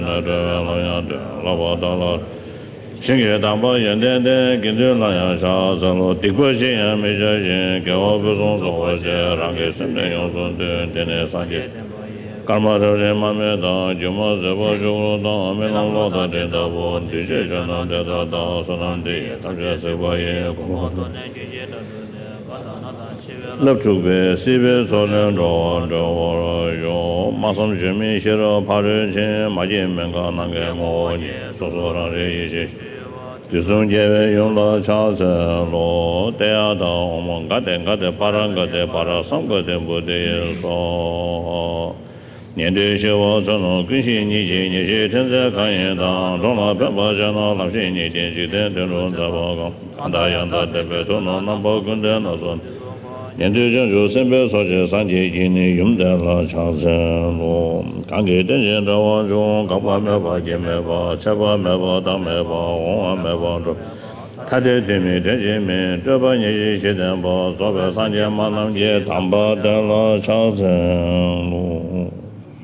星月当报原点的跟着那样杀生路，敌国心也没这心，给我不送送我些，让给身边用送的点点三界。干嘛这人慢慢当，就么这不就当，没能老的这道不，对这就能得到到，所能的，他这是我也共同的。lập trụ về sĩ về số lượng rõ rõ mà xong chuyển mình sẽ ra phá rơi trên mà dễ mình có năng cái ngô nhé số số ra rơi ý chứ xong chế về dùng là cha sẽ lỗ tế á đó mà gắt tế phá ra xong gắt tế bố tế số年对学我这种更新你节你是正在看见当中了本把这那老师你节去的这种在报告看大样的代表都能报跟的那种年对政府身边所知三节今年用的了长生路刚给等人的往中搞把没把见没把吃把没把当没把红没把着他的对面的前面这把你是写的把左边三节马能节当把的了长生路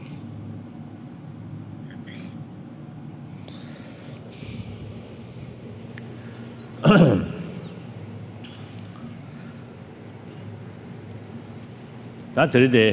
다 들이대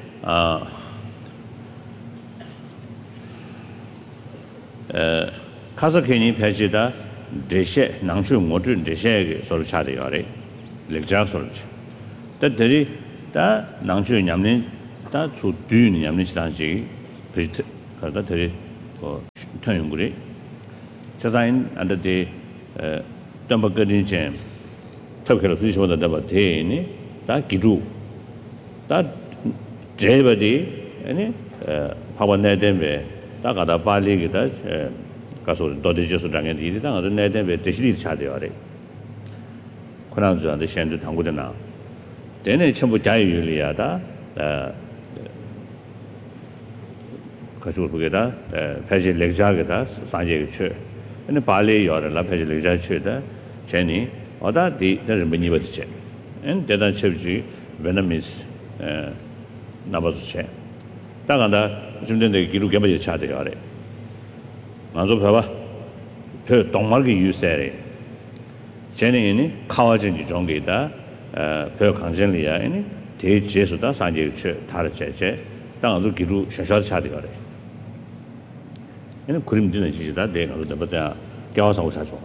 카사케니 패지다 대셰 낭추 모든 대셰에 서로 차대요래 렉자 서로지 다들이 다 낭추 냠는 다 주뒤 냠는 지단지 비트 가다 들이 통용구리 자자인 안데 덤버거든지 탑케로 뒤셔다 dabba 대니 다 기주 다 제버디 아니 파원내 된베 다가다 빨리기다 가서 도대지서 당연히 다 내 된베 대시리 차대요래 그나저한테 현재 당구되나 내내 전부 자유율이야다 가지고 보게다 패지 렉자게다 산제게 취 근데 발리 요래라 패지 렉자 취다 제니 어다디 다른 분이 버티지 엔 대단 첩지 베너미스 나버스체 다간다 좀된데 기록 개발이 차대요 아래 만족 봐봐 그 동말기 유세래 제네니 카와진지 종게다 별 강전리야 아니 대지에서다 산제 취 다르 제제 당아주 기록 샤샤 차대요 아래 얘는 그림 되는 지지다 내가 그러다 겨워서 오셔줘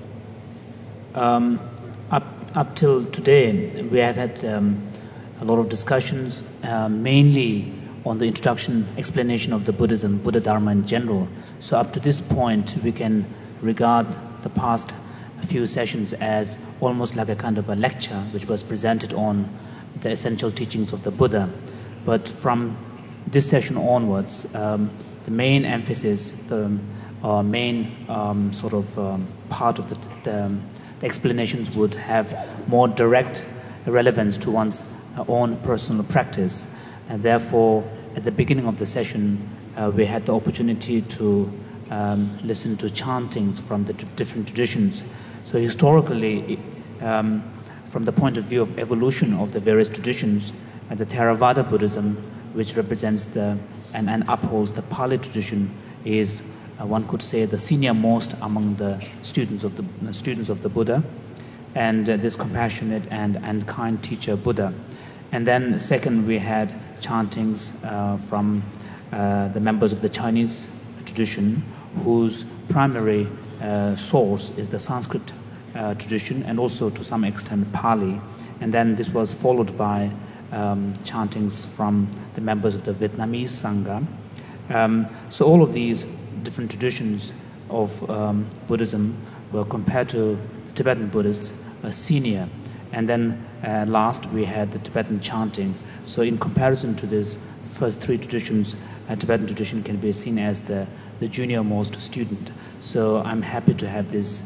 Up till today, we have had a lot of discussions, mainly on the introduction, explanation of the Buddhism, Buddha Dharma in general. So up to this point, we can regard the past few sessions as almost like a kind of a lecture, which was presented on the essential teachings of the Buddha. But from this session onwards, the main emphasis, the main part of the explanations would have more direct relevance to one's own personal practice. And therefore, at the beginning of the session, we had the opportunity to listen to chantings from the different traditions. So historically, from the point of view of evolution of the various traditions, the Theravada Buddhism, which represents and upholds the Pali tradition, is one could say the senior most among the students of the Buddha, and this compassionate and kind teacher Buddha. And then second, we had chantings from the members of the Chinese tradition, whose primary source is the Sanskrit tradition and also to some extent Pali. And then this was followed by chantings from the members of the Vietnamese Sangha. So all of these different traditions of Buddhism were compared to the Tibetan Buddhists senior. And then last we had the Tibetan chanting. So in comparison to these first three traditions, Tibetan tradition can be seen as the junior most student. So I'm happy to have this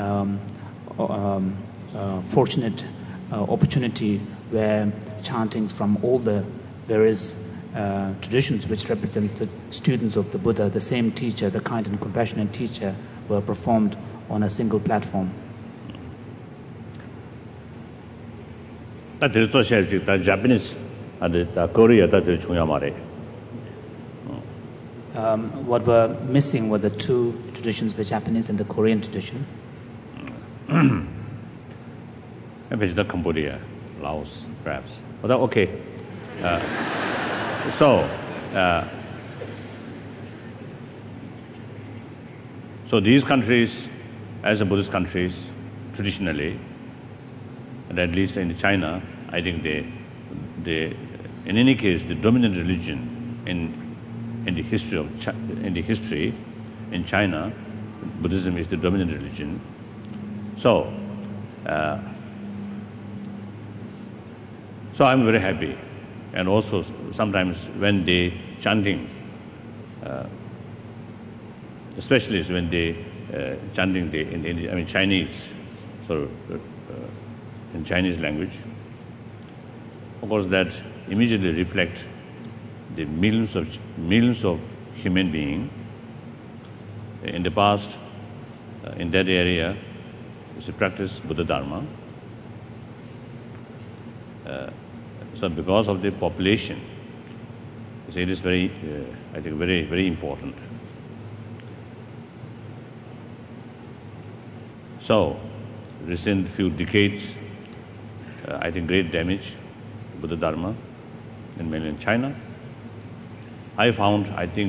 fortunate opportunity where chantings from all the various traditions which represent the students of the Buddha, the same teacher, the kind and compassionate teacher, were performed on a single platform. 다들 소셜직 다 Japanese 아들 다 Korea 다들 중요한 말이에요. What we're missing were the two traditions, the Japanese and the Korean tradition. Maybe it's Cambodia, Laos, perhaps. But okay. So these countries, as the Buddhist countries, traditionally, and at least in China, I think they, in any case, the dominant religion in the history in China, Buddhism is the dominant religion. So I'm very happy, and also sometimes when they chanting, especially when they chanting in Chinese, in Chinese language, of course that immediately reflect the millions of human beings in the past in that area to practice Buddha Dharma. So because of the population, it is very, I think, very, very important. So, recent few decades, I think great damage to Buddha Dharma in mainland China. I found, I think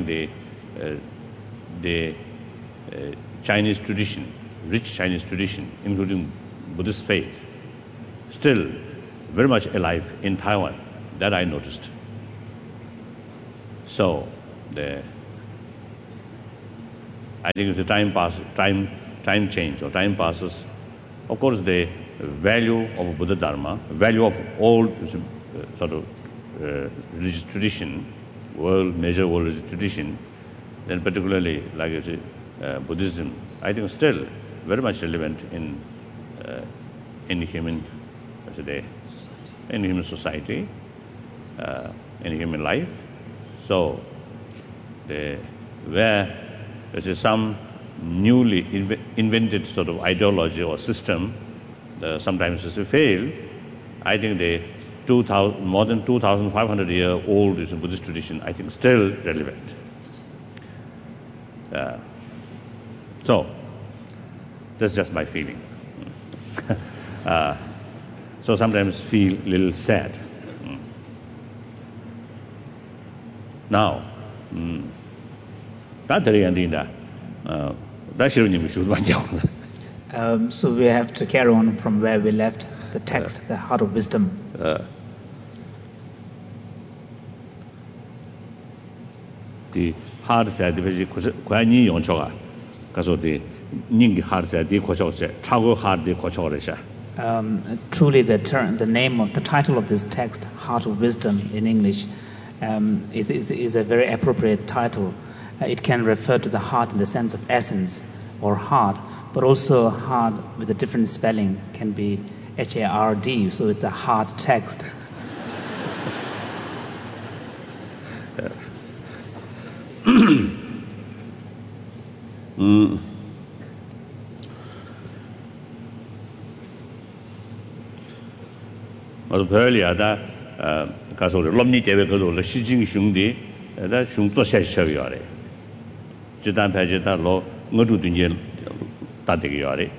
the Chinese tradition, rich Chinese tradition, including Buddhist faith, still very much alive in Taiwan. That I noticed. So, I think as the time change or time passes, of course the value of Buddha Dharma, value of all religious tradition, major world religious tradition, then particularly like I say, Buddhism, I think still very much relevant in human society, in human life. So, where there is some newly invented sort of ideology or system, sometimes it's a fail. I think the more than 2,500-year-old Buddhist tradition, I think, still relevant. So, that's just my feeling. So sometimes feel a little sad. Now, so we have to carry on from where we left the text, the Heart of Wisdom. The heart said, the truly, the name of the title of this text, Heart of Wisdom in English, is a very appropriate title. It can refer to the heart in the sense of essence or heart, but also heart with a different spelling can be H-A-R-D, so it's a hard text. earlier that Lomni Tevekado, Xi Jinping, that Shung Zosha Shaviare. Jidan Pajeta Law, Modu Dunye Tadigiare.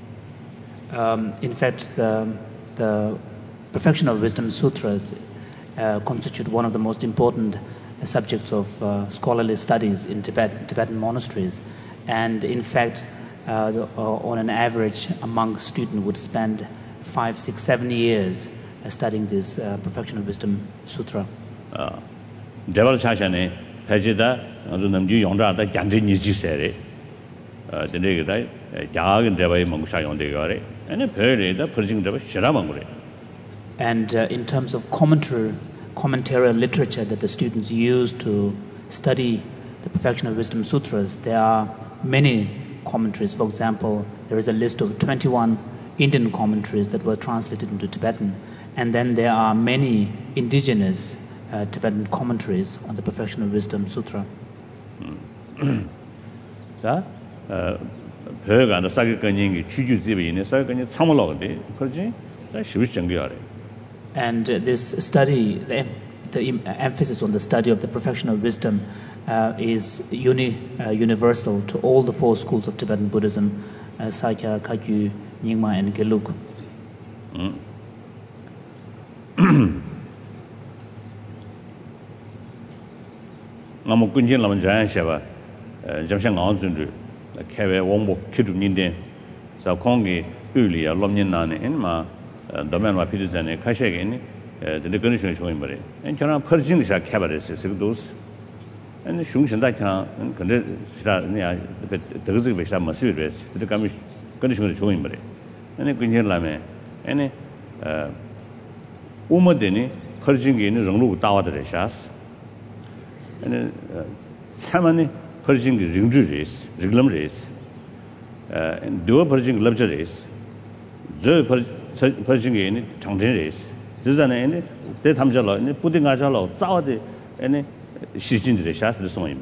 In fact, the Perfection of Wisdom Sutras constitute one of the most important subjects of scholarly studies in Tibetan monasteries. And in fact, on an average, a monk student would spend 5, 6, 7 years studying this Perfection of Wisdom Sutra. Deval Shashane, Pajida, Namju Yonda, the Ganjini Sere, the Negate, Jag and Deva Mangshayon de Gare, and a period the Persian Deva Shiramangre. And in terms of commentarial literature that the students use to study the Perfection of Wisdom Sutras, there are many commentaries. For example, there is a list of 21 Indian commentaries that were translated into Tibetan. And then there are many indigenous Tibetan commentaries on the Perfection of Wisdom Sutra. And this study, the emphasis on the study of the Perfection of Wisdom is universal to all the four schools of Tibetan Buddhism, Sakya, Kagyu, Nyingma, and Gelug. Namu kunjin lam jayan sheba jamshan ngang zundu kewe wongbo kidu ninden sa kongi uli ya lomnyin nane en ma domen wa pidu zane kashege ni de condition showing bare en kana purjing sha kebare se sigdos en shungshin da kana 근데 sira ne ya de gzi be sha masir be de kam condition showing bare en kunjin lame en umodeni purjing ge ni ronglu dawa de shas and samani purging ringjuris riglamris and do purging luxuries the purging in changjiris this is an they tamjalo in putting ajalo zawde and shijin de shas the song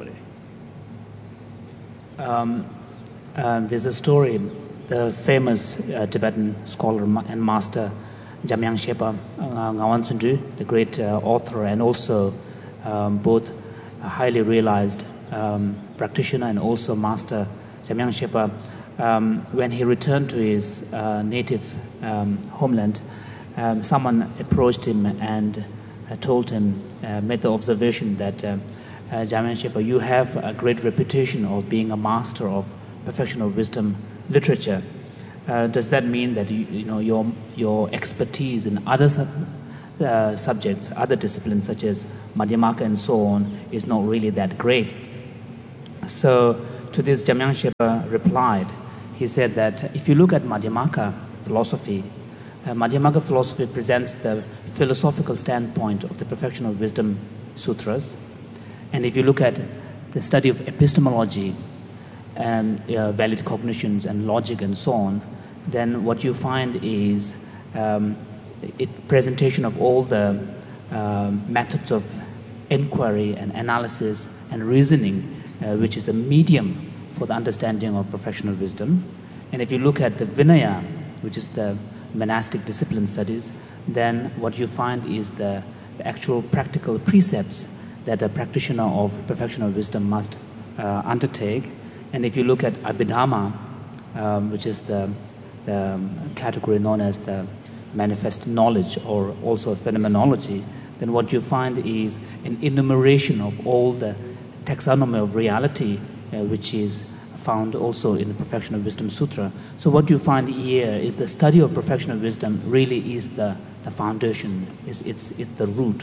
there's a story the famous Tibetan scholar and master Jamyang Shepa Ngawan Tsundu, the great author and also both a highly realized practitioner and also master Jamyang Shepa, when he returned to his native homeland, someone approached him and told him, made the observation that Jamyang Shepa, you have a great reputation of being a master of perfection of wisdom literature. Does that mean that your expertise in other subjects, other disciplines such as Madhyamaka and so on, is not really that great? So to this, Jamyang Shepa replied. He said that if you look at Madhyamaka philosophy presents the philosophical standpoint of the Perfection of Wisdom Sutras. And if you look at the study of epistemology and valid cognitions and logic and so on, then what you find is presentation of all the methods of inquiry and analysis and reasoning, which is a medium for the understanding of professional wisdom. And if you look at the Vinaya, which is the monastic discipline studies, then what you find is the actual practical precepts that a practitioner of perfectional wisdom must undertake. And if you look at Abhidhamma, which is the category known as the manifest knowledge or also phenomenology, then what you find is an enumeration of all the taxonomy of reality, which is found also in the Perfection of Wisdom Sutra. So what you find here is the study of perfection of wisdom really is the foundation, it's the root.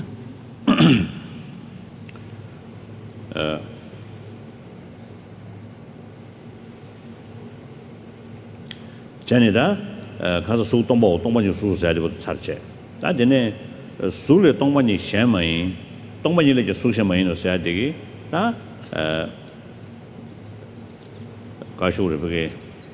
Janida, 가서 수 동반이 수수해야 되고 살체. 다데네 수를 동반이 셴마인, 동반이를 이제 수셴마인으로 써야 되기. 다 가시오를 그게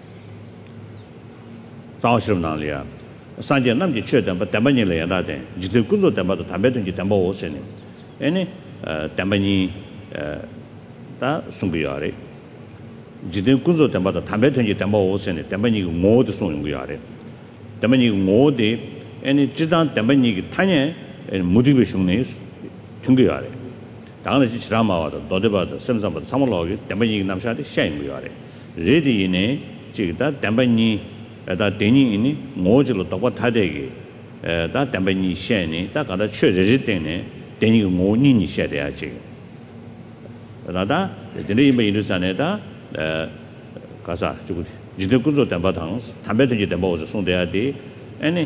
자원실험 나리야. 산제 남지 최대 뭐 담반이를 해야 돼. 지들 구조 담바도 담배든지 담바 오세네. 에네 담반이 다 숨겨야래. 지든 구조 담바도 담배든지 담바 오세네. 담반이 모두 숨겨야래. 담반이 모두 에네 지단 담반이 타냐 무디베 흉내 숨겨야래. 당연히 지라마와도 너데바도 샘삼바도 삼월로기 담반이 남샤데 샤인고야래. 레디네 지다 담반이 다 데니니 모질로 똑바 타데기 다 담반이 샤니 다 가다 최저지 때네 데니 모니니 샤데야지. 나다 데리메 이르산에다 가사 주고 지들 구조 담바당 담배든지 담바오서 송대야디 아니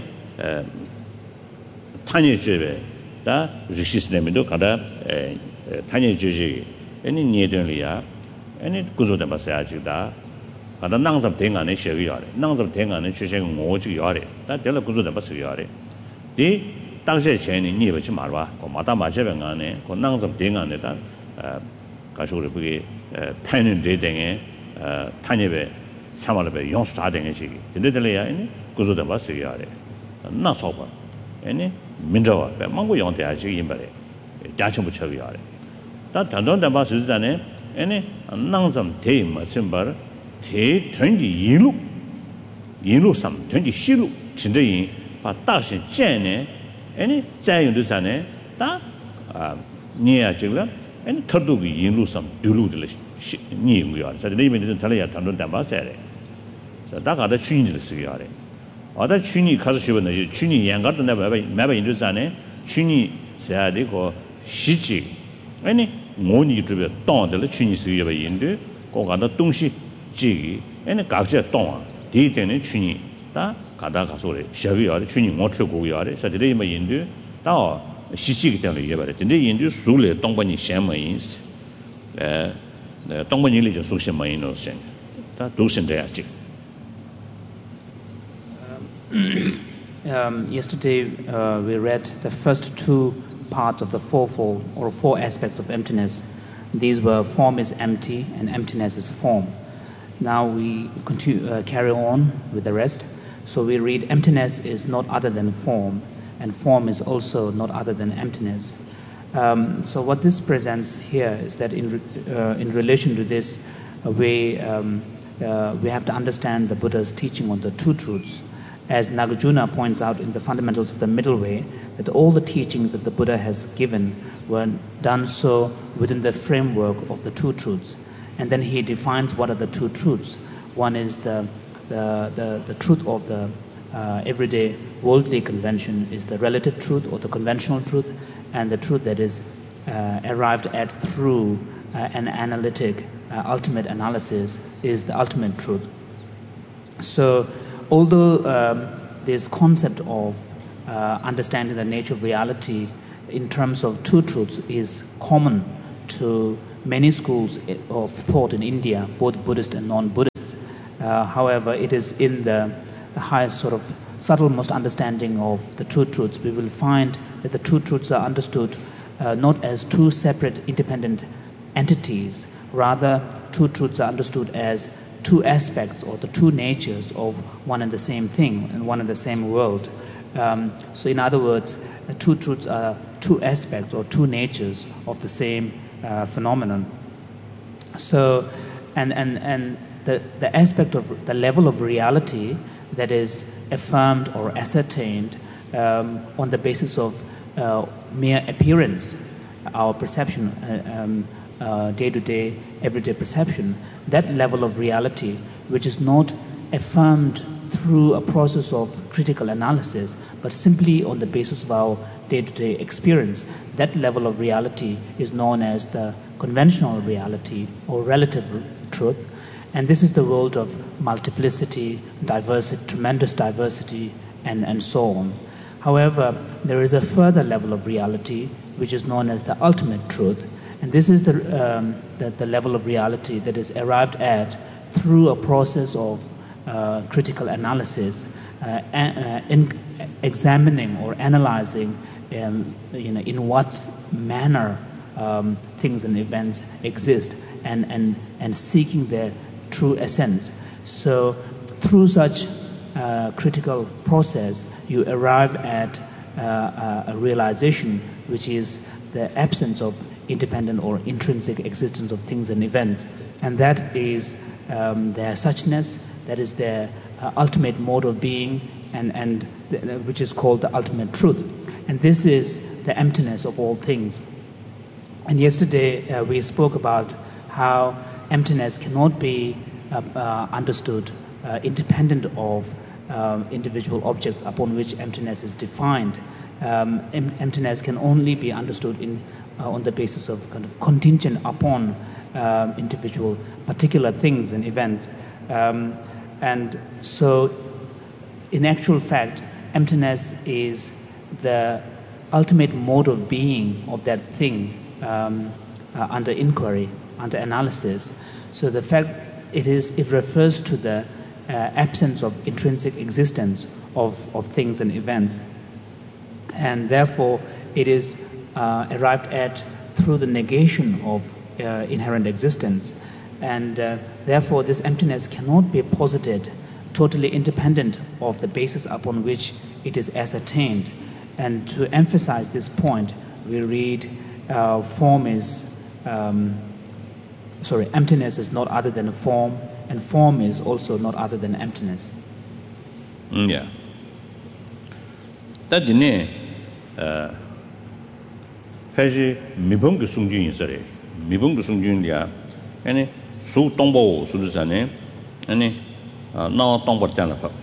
타니 주베 다 리시스네미도 가다 타니 주지 아니 니에던리야 아니 구조 담바사야지다 가다 낭잡 대간에 셔야래 낭잡 대간에 주생 모지 야래 다 될라 구조 담바서야래 디 당시 전에 니버지 말와 고마다 마제병안에 고 낭잡 대간에다 가쇼를 그게 패는 데등에 타니베 사말베 용수 다 되게지 근데들이야 아니 구조도 봤어야래 나 소바 아니 민저와 망고 용대야지 임바래 야청부 쳐야래 다 단단한 바스잖아요 아니 낭섬 대마 심바 대 전지 이루 삼 전지 시루 진짜이 바 다시 젠네 아니 자연도잖아요 다 니야 지금 and Tardugi in Lusam, Dulu, New Yard. So the name is Italia Tandon Dambasere. So that got the changes to Yare. Other Chuni Kazushi, Chuni Yangat never in Luzane, Chuni Sadiko, Shichi. Any Moni to be Don the Chuni Siva Indu, Gogada Tungshi, Jigi, and a Gaja Don, Diten Chuni, da Kadaka Sore, Shavi or Chuni Motre Goyare, so the name Indu, da Shichi tell you about it. In the Indu Sule, Dongbani Shamains, Dongbani Legion Social Maino, that docent there. Yesterday, we read the first two parts of the fourfold or four aspects of emptiness. These were form is empty and emptiness is form. Now we carry on with the rest. So we read emptiness is not other than form, and form is also not other than emptiness. So what this presents here is that in relation to this, we have to understand the Buddha's teaching on the two truths. As Nagarjuna points out in the Fundamentals of the Middle Way, that all the teachings that the Buddha has given were done so within the framework of the two truths. And then he defines what are the two truths. One is the truth of the everyday worldly convention is the relative truth or the conventional truth, and the truth that is arrived at through an analytic ultimate analysis is the ultimate truth. So although this concept of understanding the nature of reality in terms of two truths is common to many schools of thought in India, both Buddhist and non-Buddhist, however, it is in the highest sort of subtlemost understanding of the two truths, we will find that the two truths are understood not as two separate independent entities, rather two truths are understood as two aspects or the two natures of one and the same thing and one and the same world. So in other words, the two truths are two aspects or two natures of the same phenomenon. So, and the aspect of the level of reality that is affirmed or ascertained on the basis of mere appearance, our perception, day-to-day, everyday perception, that level of reality which is not affirmed through a process of critical analysis, but simply on the basis of our day-to-day experience, that level of reality is known as the conventional reality or relative truth. And this is the world of multiplicity, diversity, tremendous diversity, and so on. However, there is a further level of reality which is known as the ultimate truth. And this is the level of reality that is arrived at through a process of critical analysis, in examining or analyzing, in what manner things and events exist, and seeking their true essence. So, through such critical process, you arrive at a realization which is the absence of independent or intrinsic existence of things and events, and that is their suchness, that is their ultimate mode of being, and which is called the ultimate truth. And this is the emptiness of all things. And yesterday we spoke about how emptiness cannot be understood independent of individual objects upon which emptiness is defined. Emptiness can only be understood on the basis of kind of contingent upon individual particular things and events. And so, in actual fact, emptiness is the ultimate mode of being of that thing under inquiry, under analysis. So the fact it refers to the absence of intrinsic existence of things and events. And therefore, it is arrived at through the negation of inherent existence. And therefore, this emptiness cannot be posited totally independent of the basis upon which it is ascertained. And to emphasize this point, we read emptiness is not other than a form, and form is also not other than emptiness. Yeah. That Paji Mibung Sungi is 미봉 승준이야 아니 수 동보 수르잖아요 아니 나 동보 때는 봐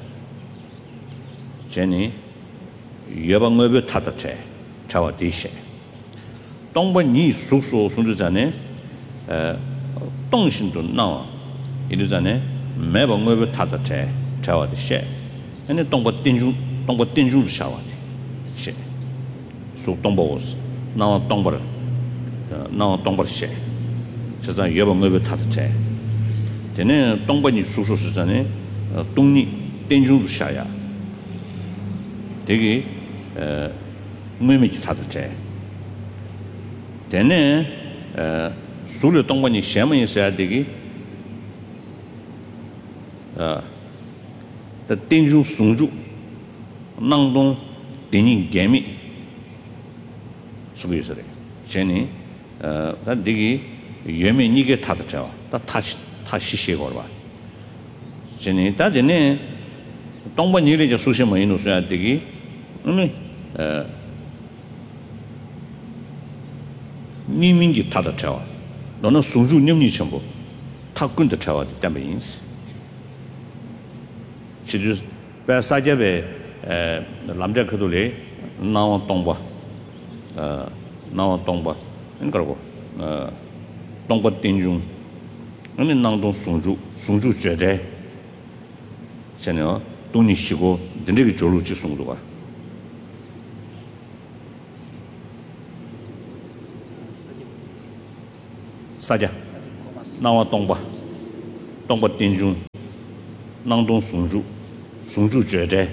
제니 여방업에 타다체 자와 디시 동보니 수수 수르잖아요 동신도 나와 이르잖아요 매방업에 타다체 자와 디시 아니 동보 띵중 샤와디 시 수 동보스 나 동보를 나 동보시 세상 여방업에 타다체 저는 동보니 수수 수잖아요 동니 띵중 샤야 되게 의미지 타다체 되네 수료 동반이 시험이 있어야 되기 더 땡중 송주 낭동 되니 개미 수고 있어요 제니 다 되기 예매 니게 타다체 다 다시 시고 봐 제니 다 되네 동반 일이 저 수시면 있어야 되기 니민지 타다체 너는 송주 님니 전부 타군데 차와 때문에 인스 지금 배사제베 남자 그들이 나와 동바 나와 동바 그러고 동바 띵중 아니 나도 송주 죄대 전혀 돈이 쉬고 되게 졸로 지송도 봐 사자 나와 동바 띵중 낭동 송주 죄대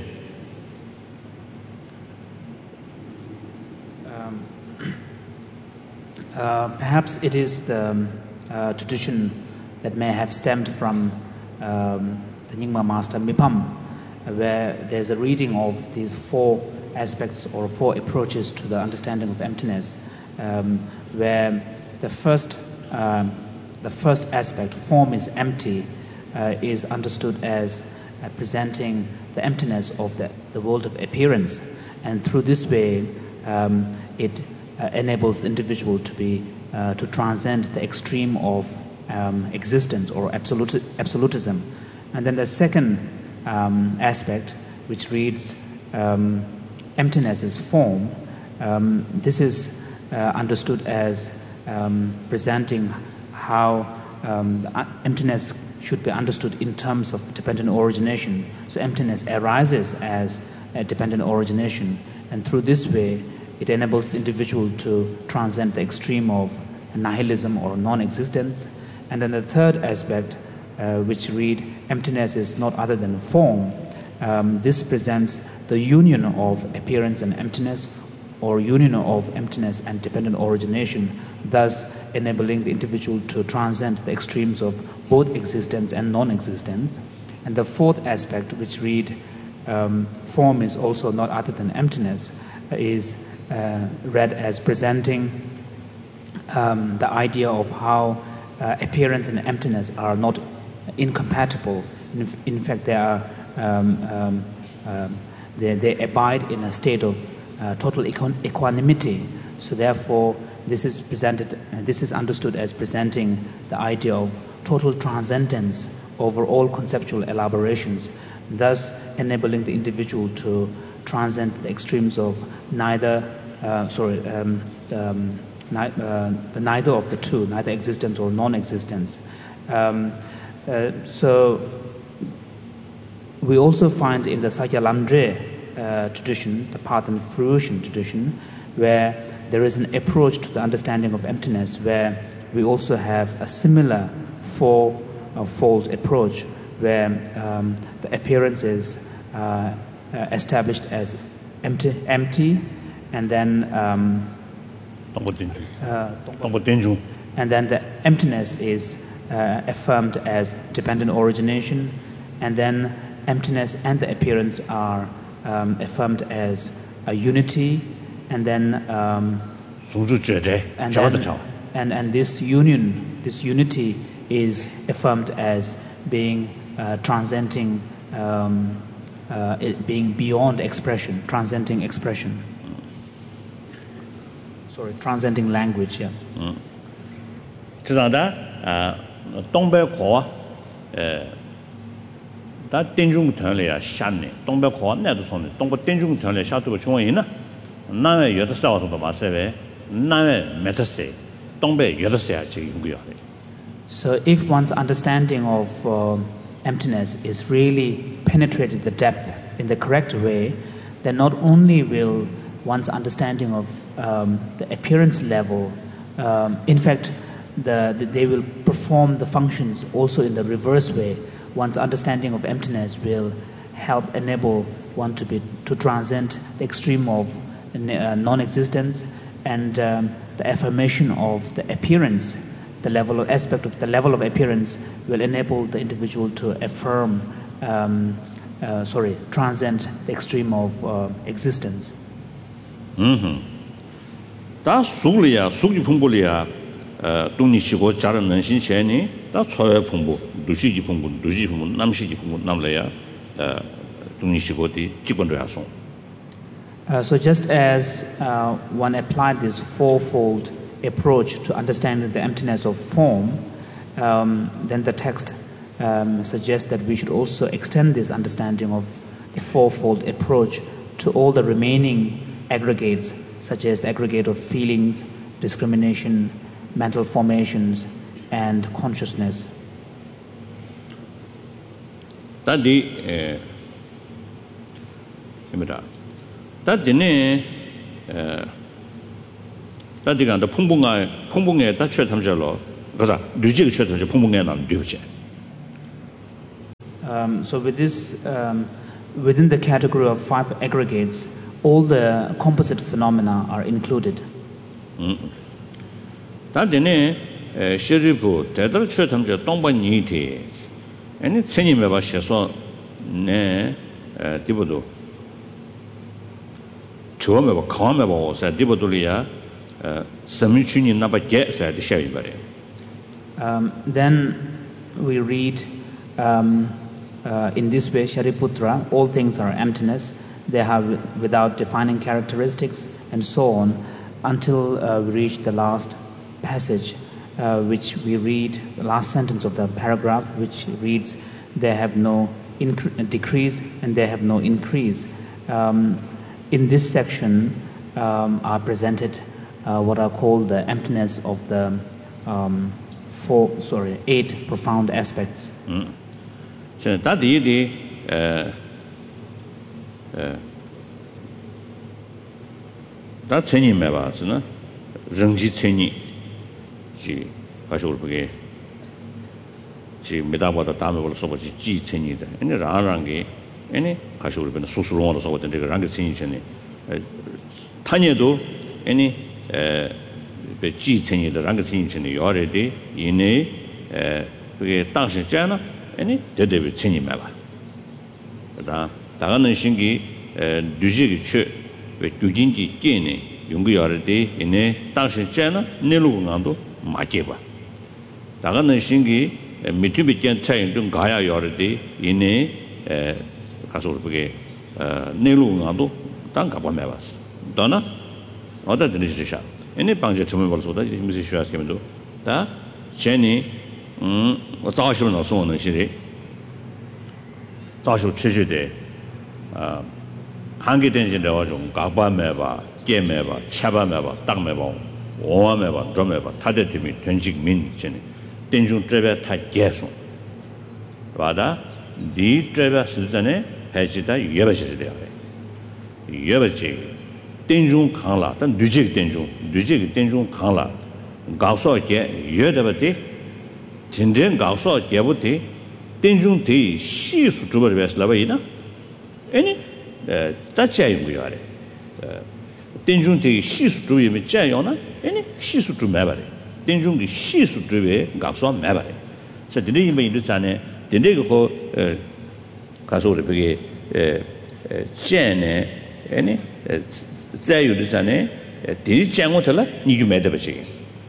perhaps it is the tradition that may have stemmed from the Nyingma master Mipam, where there's a reading of these four aspects or four approaches to the understanding of emptiness, where the first aspect, form is empty, is understood as presenting the emptiness of the world of appearance, and through this way it enables the individual to transcend the extreme of existence or absolutism. And then the second aspect, which reads emptiness is form, this is understood as presenting how emptiness should be understood in terms of dependent origination. So emptiness arises as a dependent origination, and through this way it enables the individual to transcend the extreme of nihilism or non-existence. And then the third aspect, which read emptiness is not other than form, this presents the union of appearance and emptiness, or union of emptiness and dependent origination, thus enabling the individual to transcend the extremes of both existence and non-existence. And the fourth aspect, which read form is also not other than emptiness, is read as presenting the idea of how appearance and emptiness are not incompatible. In fact, they are they abide in a state of total equanimity. So therefore, this is understood as presenting the idea of total transcendence over all conceptual elaborations, thus enabling the individual to transcend the extremes of neither of the two, neither existence or non-existence. So we also find in the Sakya-Lamdre tradition, the path and fruition tradition, where there is an approach to the understanding of emptiness, where we also have a similar four-fold approach, where the appearance is established as empty, and then and then the emptiness is affirmed as dependent origination, and then emptiness and the appearance are affirmed as a unity, and then and this unity is affirmed as being transcending, being beyond expression, transcending expression. Transcending language, yeah. 지상다 동백 고 다 땡중团里啊 샤네 동백 고 내도 손에 동백 땡중团里 샤도 중원이나 나의 여덟 살서도 마세베 나의 메타세 동백 여덟 살 지금고요. So if one's understanding of emptiness is really penetrated the depth in the correct way, then not only will one's understanding of the appearance level, in fact, they will perform the functions also in the reverse way. One's understanding of emptiness will help enable one to transcend the extreme of non-existence and the affirmation of the appearance. The level of appearance will enable the individual to affirm, transcend the extreme of existence. 다 수리야, 수기 풍부리야, 동니시고 자른 능신체니 다 초회 풍부, 누시기 풍부, 남시기 풍부 남래야, 동니시고디 기본적이야송. So just as one applied this fourfold approach to understanding the emptiness of form, then the text suggests that we should also extend this understanding of the fourfold approach to all the remaining aggregates, such as the aggregate of feelings, discrimination, mental formations, and consciousness. 다디가 풍붕에 다 최탐절로 그래서 류지의 최탐절 풍붕에 나는 류지. So with this, within the category of five aggregates, all the composite phenomena are included. 다디네 시리부 대들 최탐절 동반이티 아니 천님에 봐셔서 네 디보도 처음에 봐 강함에 봐서 디보돌이야 서민춘이 나밖에 써야 돼 셔이버래. Then we read in this way, Shariputra, all things are emptiness. They have without defining characteristics and so on, until we reach the last passage, which we read the last sentence of the paragraph, which reads, "They have no decrease and they have no increase." In this section are presented what are called the emptiness of the 8 profound aspects. 다디디 다 천님에 봐서는 정지 천이 지 가시고 보게 지 메다보다 다음에 벌써 보지 지 천이다. 아니 라랑게 아니 가시고 보면 수수로워서 보던 그 랑게 천이 전에 타녀도 아니 지 천이다 랑게 천이 전에 요래디 이내 그게 당시 잖아 아니 대대비 천이 봐. 그다 다가는 신기 류지기 최 두진지 깨네 용기여르데 이내 당시 잖아 내로강도 맞게봐. 다가는 신기 미트비견 차이 좀 가야 여르데 이내 가서 그게 내로강도 땅 가봐 매봤어. 너나 어디 들으시죠? 이내 방제 처음에 벌써다 무슨 쉬었으면도 다 제니 자시로 나서는 시리 자시로 취지대 한계 된진 좀 가봐매봐 깨매봐 차봐매봐 딱매봐 오와매봐 좀매봐 타데팀이 된직민 전에 된중 트레베 타 계속 와다 디 트레베 스전에 배지다 예버지 돼요 예버지 된중 강라 단 뉴직 된중 강라 가서게 예더버티 진정 가서 개부티 된중 대 시수 주버베스라바이나 아니 자체인 거야. 된중 대 시수 주면 자요나 아니 시수 주 매바래. 된중 대 시수 주에 가서 매바래. 자 드리면 이르잖아요. 된데고 가서 우리 그게 쟤네 아니 자유르잖아요. 대 장고들라 니주 매더버지.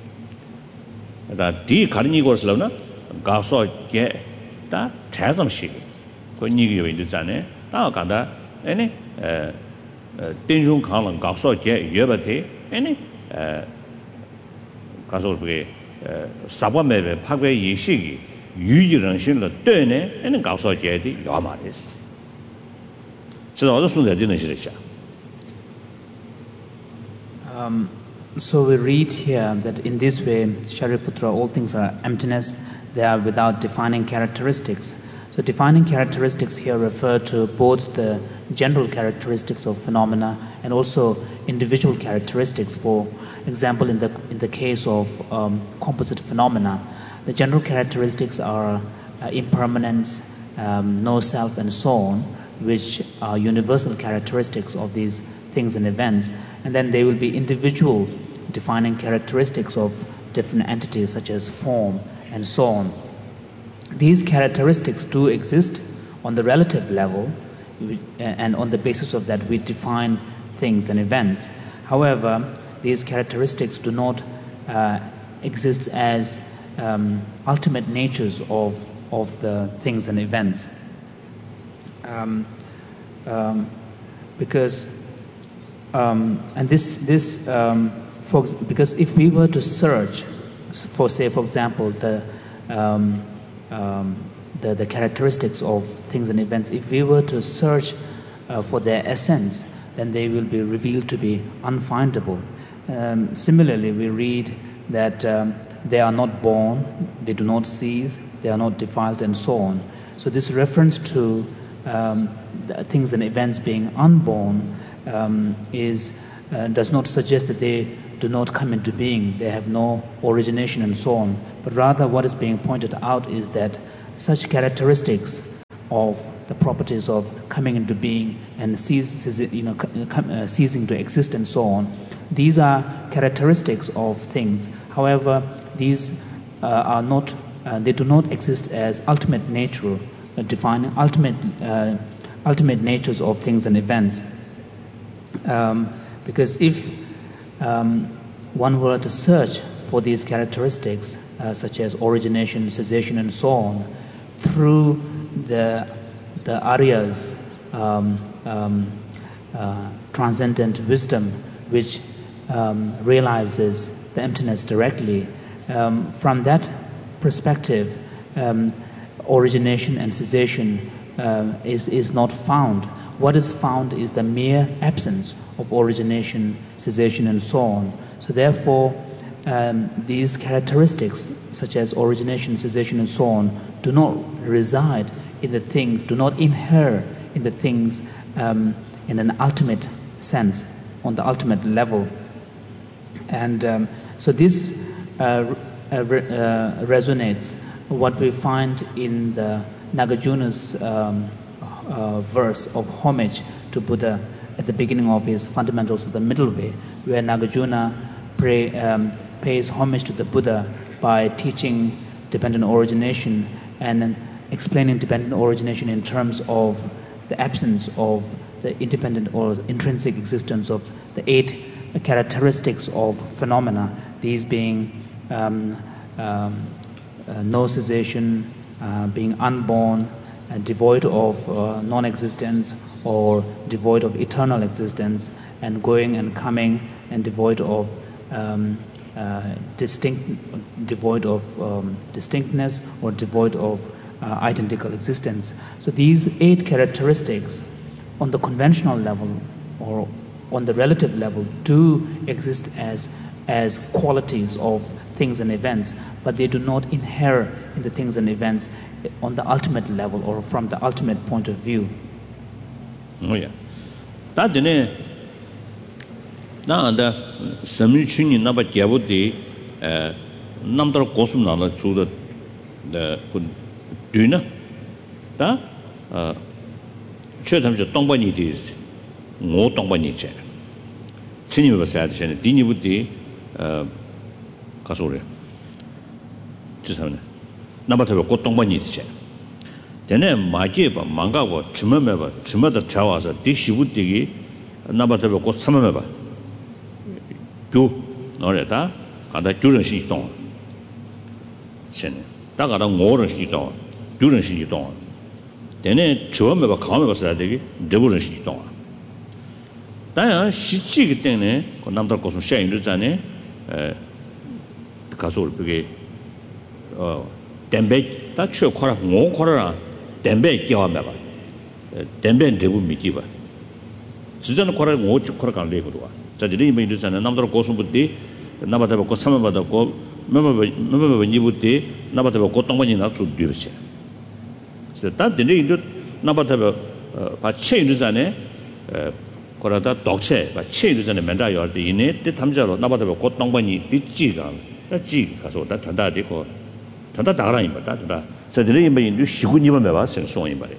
다 디 가르니 거슬러나 가서 게다 자점식 그 니기요 있잖아요. 다 간다 아니 된중 강랑 가서 게 예버티 아니 가서 그게 사과매배 파괴 이식이 유지런신을 때네 에는 가서 게디 요마레스. 저 어디 순대 되는 시리자. So we read here that in this way, Shariputra, all things are emptiness, they are without defining characteristics. So defining characteristics here refer to both the general characteristics of phenomena and also individual characteristics. For example, in the case of composite phenomena, the general characteristics are impermanence, no self, and so on, which are universal characteristics of these things and events. And then there will be individual defining characteristics of different entities such as form and so on. These characteristics do exist on the relative level, and on the basis of that we define things and events. However, these characteristics do not exist as ultimate natures of the things and events. Because if we were to search for, say, for example, the characteristics of things and events, if we were to search for their essence, then they will be revealed to be unfindable. Similarly, we read that they are not born, they do not cease, they are not defiled, and so on. So this reference to the things and events being unborn does not suggest that they do not come into being, they have no origination and so on. But rather what is being pointed out is that such characteristics of the properties of coming into being and ceasing to exist and so on, these are characteristics of things. However, these are not, they do not exist as ultimate nature, defining ultimate natures of things and events. Because if one were to search for these characteristics, such as origination, cessation, and so on, through the Arya's transcendent wisdom, which realizes the emptiness directly, from that perspective, origination and cessation is not found. What is found is the mere absence of origination, cessation, and so on. So therefore, these characteristics, such as origination, cessation, and so on, do not reside in the things, do not inhere in the things in an ultimate sense, on the ultimate level. And so this resonates what we find in the Nagarjuna's verse of homage to Buddha at the beginning of his Fundamentals of the Middle Way, where Nagarjuna pays homage to the Buddha by teaching dependent origination and explaining dependent origination in terms of the absence of the independent or intrinsic existence of the 8 characteristics of phenomena, these being no cessation, being unborn, devoid of non-existence or devoid of eternal existence, and going and coming, and devoid of distinctness or devoid of identical existence. So these 8 characteristics on the conventional level or on the relative level do exist as qualities of things and events, but they do not inhere in the things and events on the ultimate level or from the ultimate point of view. Oh yeah. That dene na da sami chuni na ba gyabudi namdar kosum na chu the duna da che tham je tongba ni de ngo tongba ni che chini ba sa de dini budi 가소래 지사네 나바타고 꽃동반이 있지 전에 마게 봐 망가고 주면에 봐 주마다 자와서 디시부디기 나바타고 꽃 삼면에 봐 교 너래다 가다 교정 시동 신 다가다 오른 시동 교정 시동 전에 주면에 봐 가면 봐서 되기 대부분 시동 다야 시치기 때문에 그 남들 꽃은 샤인도 전에 가서 그게 덴베 다 추코라 뭐 덴베 끼워면 봐 덴베 대부 미기 봐 주전은 코라 뭐 추코라 간 레고도 와 자들이 이미 있잖아 남들 고수부터 나바다 고 삼바다 고 뭐뭐 니부터 나바다 고 동번이 나서 뒤르시 그래서 다 되는 나바다 바 체인이잖아요 거라다 독체 바 체인이잖아요 맨다 열 때 이내 때 탐자로 나바다 고 동번이 뒤지가 지 가서 다 전다 되고 전다 다라니 맞다 전다 저들이 이미 시군이만 봐 생송이 말이에요.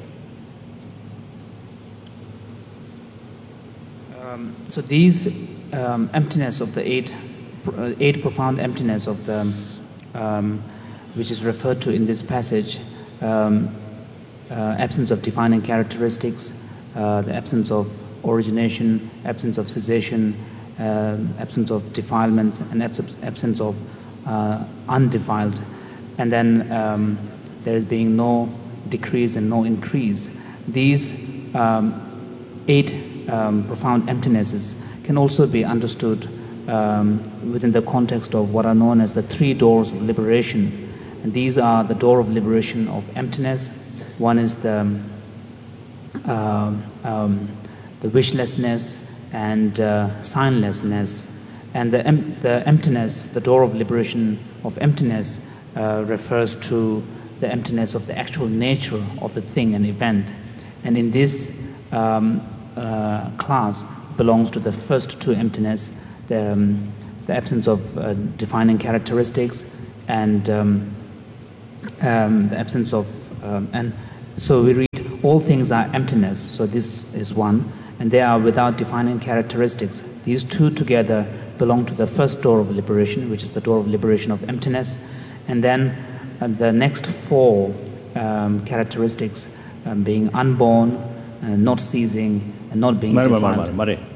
So these emptiness of the eight profound emptiness of the which is referred to in this passage, absence of defining characteristics, the absence of origination, absence of cessation, absence of defilement, and absence of undefiled, and then there is being no decrease and no increase. These eight profound emptinesses can also be understood within the context of what are known as the three doors of liberation. And these are the door of liberation of emptiness. One is the wishlessness and signlessness. And the emptiness, the door of liberation of emptiness, refers to the emptiness of the actual nature of the thing and event. And in this class belongs to the first two emptiness, the absence of defining characteristics and the absence of and so we read all things are emptiness. So this is one, and they are without defining characteristics. These two together belong to the first door of liberation, which is the door of liberation of emptiness. And then the next four characteristics, being unborn, not ceasing, and not being defiled.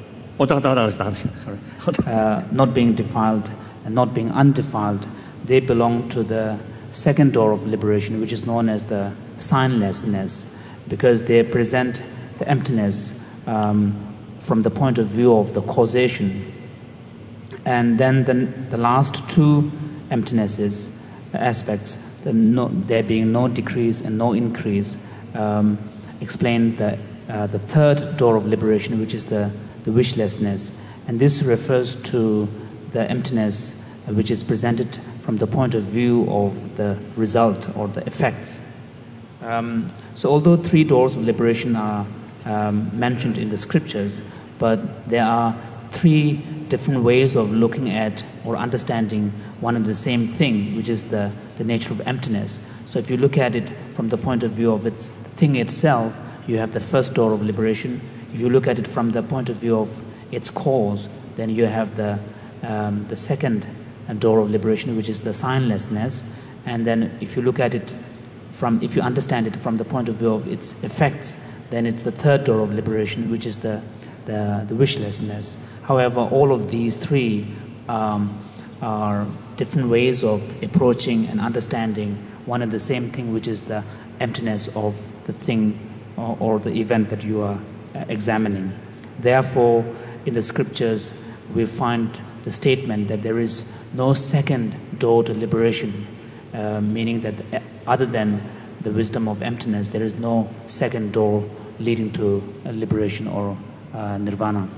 Not being defiled and not being undefiled, they belong to the second door of liberation, which is known as the signlessness, because they present the emptiness from the point of view of the causation. And then the last two emptinesses, aspects, there being no decrease and no increase, explain the third door of liberation, which is the wishlessness. And this refers to the emptiness which is presented from the point of view of the result or the effects. So although three doors of liberation are mentioned in the scriptures, but there are three different ways of looking at or understanding one and the same thing, which is the nature of emptiness. So if you look at it from the point of view of its thing itself, you have the first door of liberation. If you look at it from the point of view of its cause, then you have the second door of liberation, which is the signlessness. And then if you look at it if you understand it from the point of view of its effects, then it's the third door of liberation, which is the wishlessness. However, all of these three are different ways of approaching and understanding one and the same thing, which is the emptiness of the thing or the event that you are examining. Therefore, in the scriptures, we find the statement that there is no second door to liberation, meaning that other than the wisdom of emptiness, there is no second door leading to liberation or nirvana.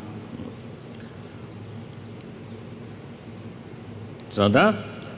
So that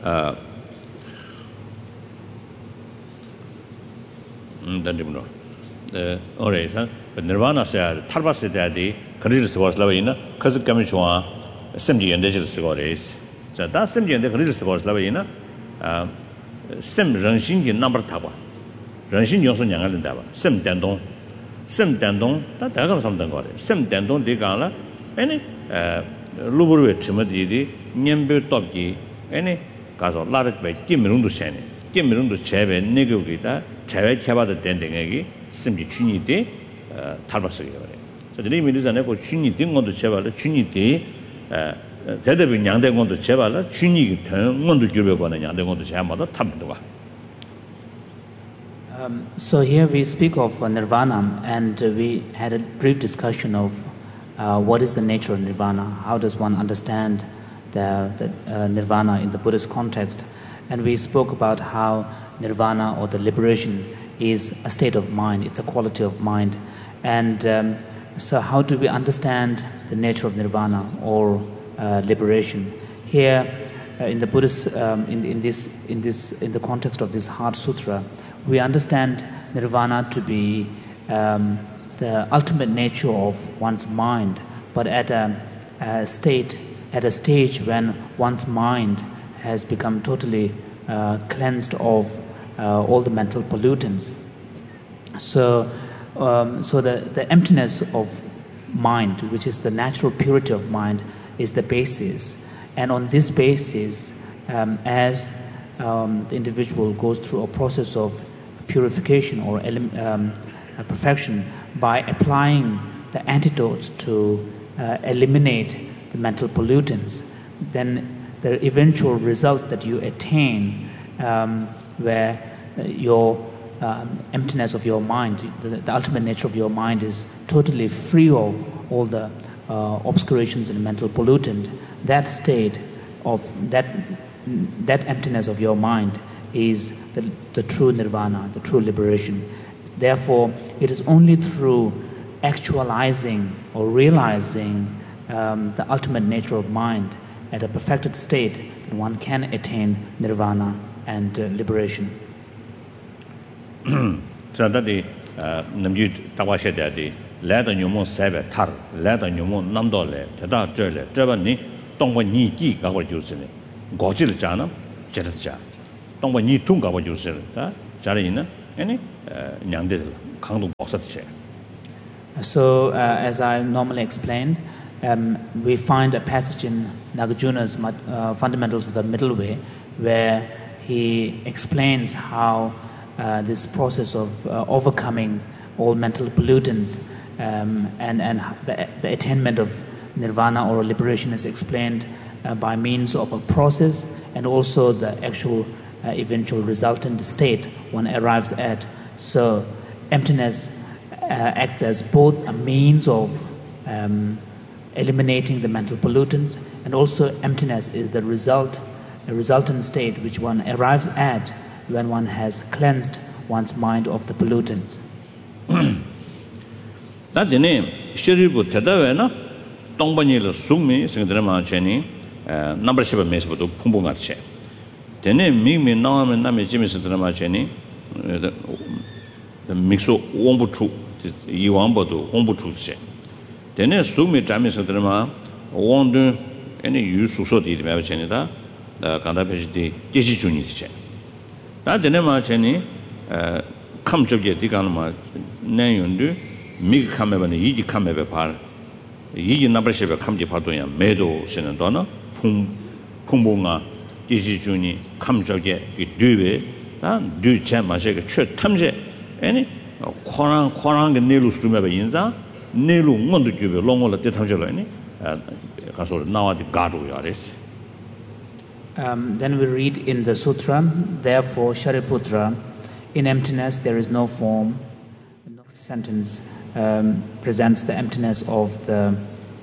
alright, nirvana said Tarbas daddy, Kadis was Lavina, Kazak Kamishwa, Simji and Digital Cigars. So that's Simji and the Kadis was Lavina, Sim Ranshin number Taba. Ranshin Yosun Yangal Dava, Sim Dandon, that I got something got it. Sim Dandon de Gala, any Luburu Chimadi, Nyambu Topki, any Gazo Larat by Kim Rundu Shani, Kim Rundu Cheve, Negugita, Chave Chava the Dending Eggy, Simji Chuni de Tarbasari. So the name is an echo Chuni thing on the Chevala, Chuni de Tedabin Yang on the Chevala, Chuni turn on the Jubban and Yang on the Chamada Tamdua. So here we speak of nirvana, and we had a brief discussion of what is the nature of nirvana, how does one understand the nirvana in the Buddhist context. And we spoke about how nirvana or the liberation is a state of mind, it's a quality of mind. And so how do we understand the nature of nirvana or liberation? Here in the Buddhist, in the context of this Heart Sutra, we understand nirvana to be the ultimate nature of one's mind, but at a stage when one's mind has become totally cleansed of all the mental pollutants. So the emptiness of mind, which is the natural purity of mind, is the basis. And on this basis, as the individual goes through a process of purification or perfection by applying the antidotes to eliminate the mental pollutants, then the eventual result that you attain, where your emptiness of your mind, the ultimate nature of your mind is totally free of all the obscurations and mental pollutant, that state of that emptiness of your mind is the true nirvana, the true liberation. Therefore, it is only through actualizing or realizing the ultimate nature of mind at a perfected state that one can attain nirvana and liberation. So that the namju tawashe daddy let the nyumo sebe tar let the nyumo namdole tada jole jabani dongwa ni ji ga wa jusile gojil jana jerja dongwa ni tung ga wa jusile da jarina any nyangde kangdu boksat. So as I normally explained, we find a passage in Nagarjuna's Fundamentals of the Middle Way where he explains how this process of overcoming all mental pollutants and the attainment of nirvana or liberation is explained by means of a process and also the actual eventual resultant state one arrives at. So emptiness acts as both a means of eliminating the mental pollutants, and also emptiness is the resultant state which one arrives at when one has cleansed one's mind of the pollutants. That the name Shiribu Tadavena, Tongbani Sumi, Singadrama Cheni, number 7 Mesbo, Pumbungache. The name Mimi Nam and Nami Jimmy Singadrama Cheni, the Mixo Wombutu, Iwambo, Wombutu. The name Sumi Jamis Singadrama, won't any use so did Mavachenida, the Kandapesti, Juni. That the name Cheni come to get the Ganama Nayundu, Mig Kamevan, Yi Kameva Par, Yi number shape come to Patoya, Meadow, Senadona, Pumbunga, Juni, come to get it do and do Chamashek, Church Tamje, any Korang and Nelu Strumeva Yinza, Nelu want to give a long old Detangelani, now at the Gadu. Then we read in the sutra, therefore, Shariputra, in emptiness there is no form. The next sentence presents the emptiness of the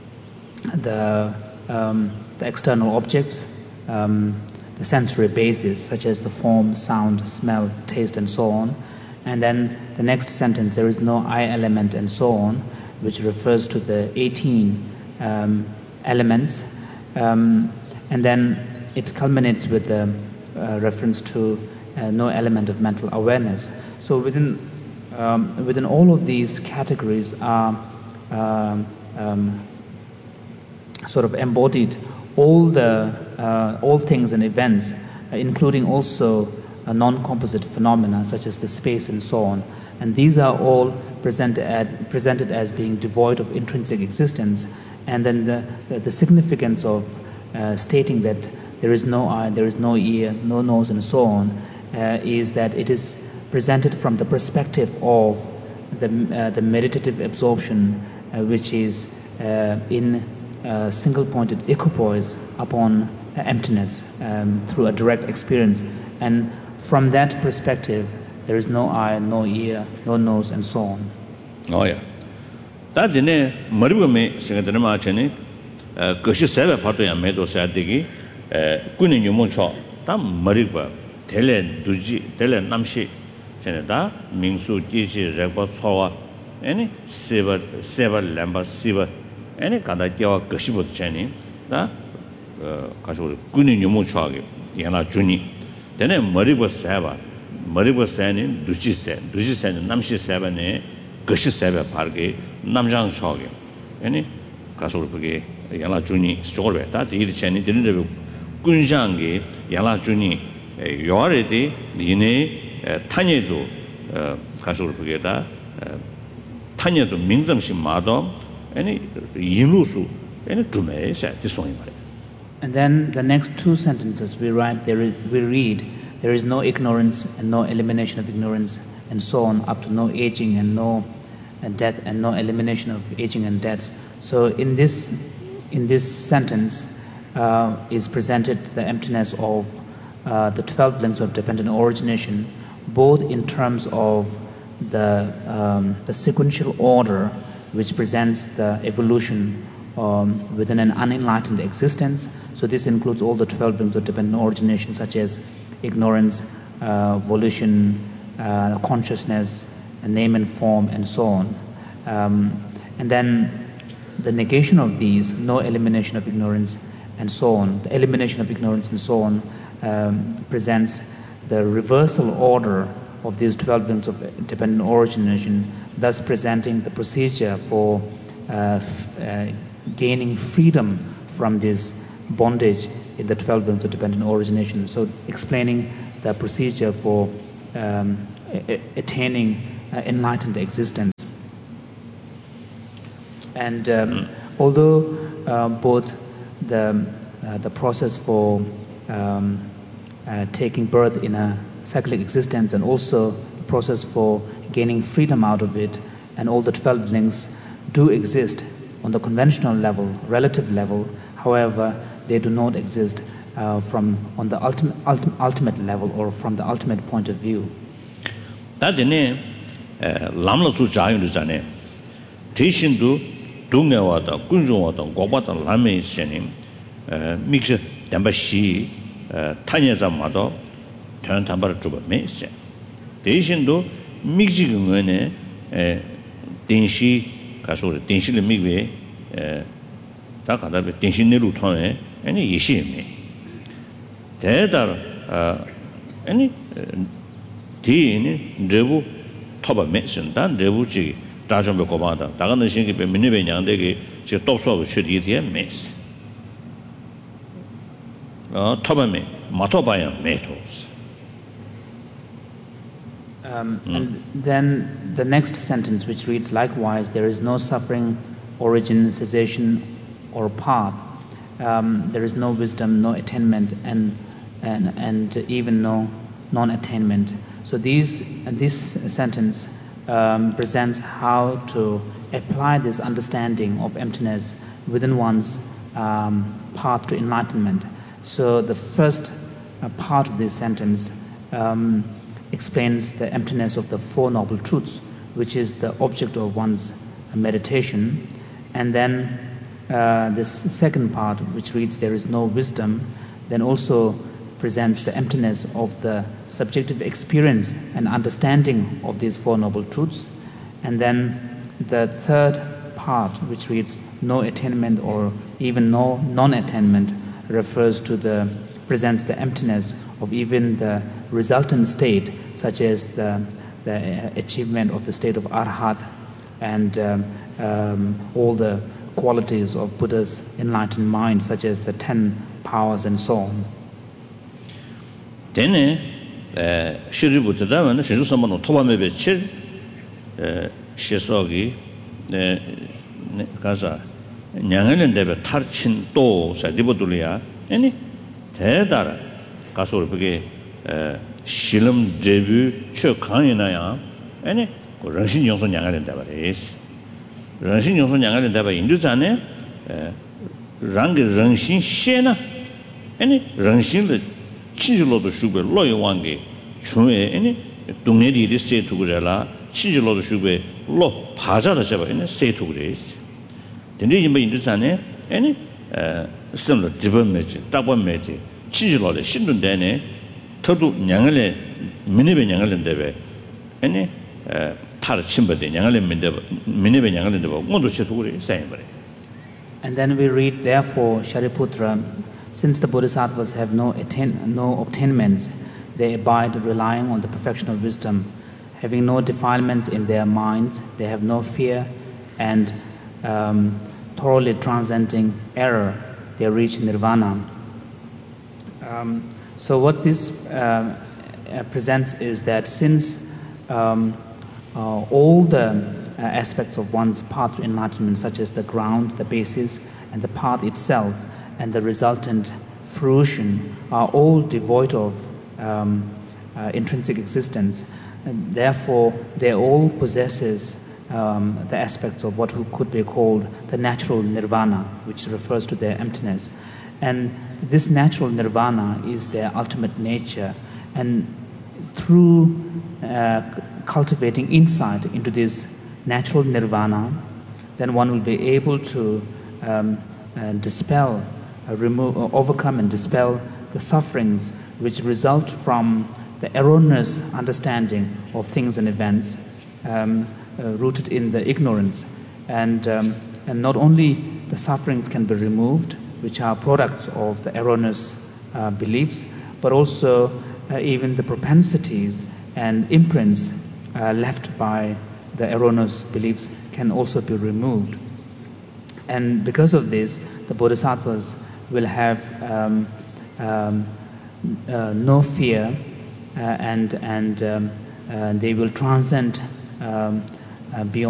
external objects, the sensory bases, such as the form, sound, smell, taste, and so on. And then the next sentence, there is no I element, and so on, which refers to the 18 elements. And then it culminates with the reference to no element of mental awareness. So within all of these categories are sort of embodied all things and events, including also non-composite phenomena such as the space and so on. And these are all presented as being devoid of intrinsic existence. And then the significance of stating that there is no eye, there is no ear, no nose, and so on, is that it is presented from the perspective of the meditative absorption, which is in single-pointed equipoise upon emptiness through a direct experience. And from that perspective, there is no eye, no ear, no nose, and so on. Oh yeah. That dine maribame singadrima chene 거시 세베 파도야 메도 사데기 꾸니 유모초 다 머리바 텔레 두지 텔레 남시 전에다 민수 지지 레버 소와 아니 세버 램버 시버 아니 간다 띄어 거시부터 전에 다 가서 꾸니 유모초하게 yana juni tene mariba sani duji sani namshi saba ne gashi saba parge namjang choge yani kasur page yana juni sogolbe ta di chani dinre kunjange yana juni yore de yine tanyedo kasur page da tanyedo minzamshi mado yani yinlusu yani dume sa disoni mare. And then the next two sentences we read, there is no ignorance and no elimination of ignorance, and so on, up to no aging and no death and no elimination of aging and death. So in this sentence is presented the emptiness of the 12 links of dependent origination, both in terms of the sequential order which presents the evolution within an unenlightened existence. So this includes all the 12 rings of dependent origination, such as ignorance, volition, consciousness, name and form, and so on. And then the negation of these, no elimination of ignorance, and so on. The elimination of ignorance and so on presents the reversal order of these 12 rings of dependent origination, thus presenting the procedure for gaining freedom from this bondage in the 12 rings of dependent origination. So explaining the procedure for attaining enlightened existence. And although both the process for taking birth in a cyclic existence and also the process for gaining freedom out of it, and all the 12 links do exist on the conventional level, relative level. However, they do not exist on the ultimate level or from the ultimate point of view. Dadine lamla su jayu jane tishindu dungewa da kunjwa da goba da lame shenim mix damba shi tanya zamado tan tambar juba me she tishindu mix ngene dinshi kaso dinshi le migwe 다 가다 대신내로 통해 아니 예시미 대달 아니 디니 제부 토바 메신다 제부지 다좀 고마다 다가는 신기 민네베 냥데게 제 똑소고 취디디에 메스 토바메 마토바야 메토스. And then the next sentence, which reads, likewise, there is no suffering, origin, cessation, or path. There is no wisdom, no attainment, and even no non-attainment. So this sentence presents how to apply this understanding of emptiness within one's path to enlightenment. So the first part of this sentence explains the emptiness of the Four Noble Truths, which is the object of one's meditation. And then this second part, which reads, there is no wisdom, then also presents the emptiness of the subjective experience and understanding of these Four Noble Truths. And then the third part, which reads, no attainment or even no non-attainment, presents the emptiness of even the resultant state, such as the achievement of the state of Arhat and all the qualities of Buddha's enlightened mind, such as the 10 powers and so on. Dene shiributada wana shinju samano tobamebe chir shisogi 가서 냥을는데베 탈친 또 사디보둘이야 아니 대다라 가서 그게 실험 데뷔 최 강이나야 아니 그 런신 용선 냥을는데베스 런신 용선 냥을는데베 인도자네 랑게 런신 셰나 아니 런신의 치질로도 슈베 로이완게 중에 아니 동네리리 세투그래라 치질로도 슈베 로 바자다 잡아 아니 세투그래스 근데 이제 인도자네 아니 similar development, development, chiselole, shindundene, todu nyangale, minibe nyangalendebe, any tar chimbade, nyangale minibe nyangalendebo, mondo cheturi, same. And then we read, therefore, Shariputra, since the Bodhisattvas have no obtainments, they abide relying on the perfection of wisdom. Having no defilements in their minds, they have no fear, and thoroughly transcending error, they reach nirvana. So what this presents is that since all the aspects of one's path to enlightenment, such as the ground, the basis, and the path itself, and the resultant fruition, are all devoid of intrinsic existence. And therefore, they all possesses the aspects of what could be called the natural nirvana, which refers to their emptiness. And this natural nirvana is their ultimate nature. And through cultivating insight into this natural nirvana, then one will be able to overcome and dispel the sufferings which result from the erroneous understanding of things and events rooted in the ignorance. And not only the sufferings can be removed, which are products of the erroneous beliefs, but also even the propensities and imprints left by the erroneous beliefs can also be removed. And because of this, the Bodhisattvas will have no fear, and they will transcend beyond